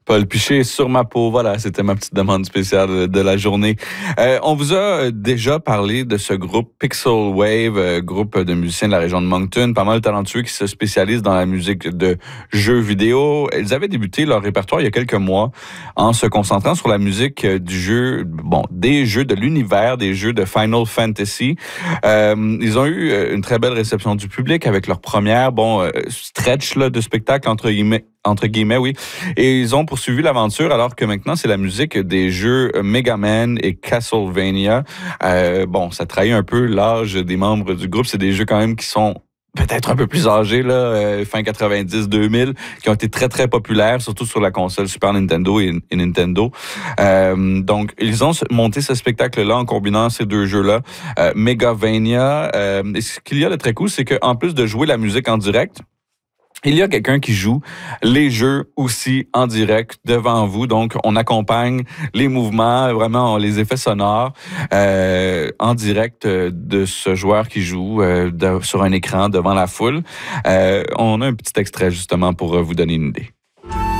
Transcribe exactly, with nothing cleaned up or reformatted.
Paul Piché sur ma peau. Voilà, c'était ma petite demande spéciale de la journée. Euh, on vous a déjà parlé de ce groupe Pixel Wave, euh, groupe de musiciens de la région de Moncton, pas mal talentueux qui se spécialisent dans la musique de jeux vidéo. Ils avaient débuté leur répertoire il y a quelques mois en se concentrant sur la musique du jeu, bon, des jeux de l'univers, des jeux de Final Fantasy. Euh, ils ont eu une très belle réception du public avec leur première, bon, euh, stretch là, de spectacle entre guillemets. Entre guillemets, oui. Et ils ont poursuivi l'aventure alors que maintenant, c'est la musique des jeux Mega Man et Castlevania. Euh, bon, ça trahit un peu l'âge des membres du groupe. C'est des jeux quand même qui sont peut-être un peu plus âgés, là, euh, fin quatre-vingt-dix deux mille, qui ont été très, très populaires, surtout sur la console Super Nintendo et, et Nintendo. Euh, donc, ils ont monté ce spectacle-là en combinant ces deux jeux-là. Euh, Megavania, euh, et ce qu'il y a de très cool, c'est qu'en plus de jouer la musique en direct, il y a quelqu'un qui joue les jeux aussi en direct devant vous. Donc, on accompagne les mouvements, vraiment les effets sonores euh, en direct de ce joueur qui joue euh, de, sur un écran devant la foule. Euh, on a un petit extrait justement pour vous donner une idée.